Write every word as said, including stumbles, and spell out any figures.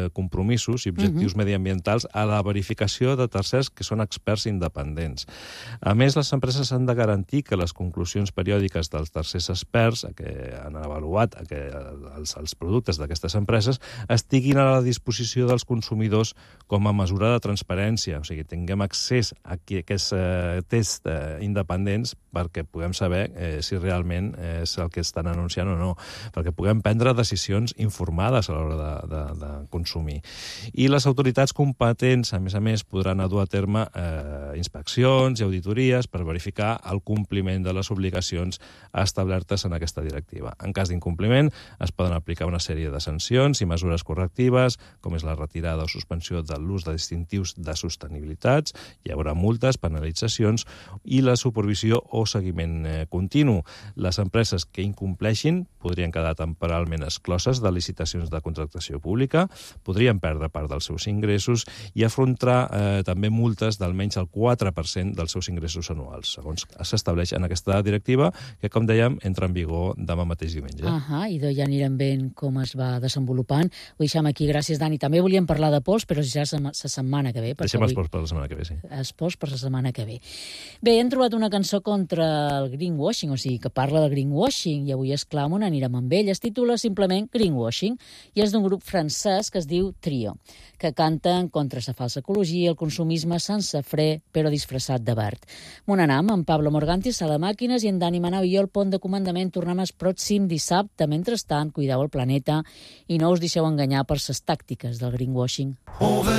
eh, compromisos i objectius uh-huh. mediambientals a la verificació de tercers que són experts independents. A més, les empreses han de garantir que les conclusions periòdiques dels tercers experts que han avaluat que els, els productes d'aquestes empreses estiguin a la disposició dels consumidors com a mesura de transparència, o sigui, tinguem accés a aquests eh, tests eh, independents perquè puguem saber eh, si realment és el que estan anunciant o no, perquè puguem prendre decisions informades a l'hora de, de, de consumir. I les autoritats competents, a més a més, podran dur a terme eh, inspeccions i auditories per verificar el compliment de les obligacions establertes en aquesta directiva. En cas d'incompliment, es poden aplicar una sèrie de sancions i mesures correctives, com és la retirada o suspensió de l'ús de distintius de sostenibilitats, hi haurà multes, penalitzacions i la supervisió o seguiment eh, continu. Les empreses que incompleixin podrien quedar temporalment excloses de licitacions de contractació pública, podrien perdre part dels seus ingressos i afrontar eh, també multes d'almenys el quatre per cent dels seus ingressos anuals, segons s'estableix en aquesta directiva, que, com dèiem, entra en vigor demà mateix diumenge. Ahà, i ja anirem veient com es va desenvolupant. Ho deixem aquí. Gràcies, Dani. També volíem parlar de pols, però ja la setmana que ve. Deixem els pols per la setmana que ve, sí. Els pols per la setmana que ve. Bé, hem trobat una cançó contra el greenwashing, o sigui, que parla de greenwashing, i avui, esclar, on anirem amb ell. Es titula simplement Greenwashing, i és d'un grup francès que es diu Trio, que canten contra la falsa ecologia i el consumisme sense fre, però disfressat de verd. M'on anam, amb Pablo Morganti, Sala Màquines, i en Dani Manau i jo al pont de comandament. Tornem el pròxim dissabte. Mentrestant, cuideu el planeta i no us deixeu enganyar per les tàctiques del greenwashing.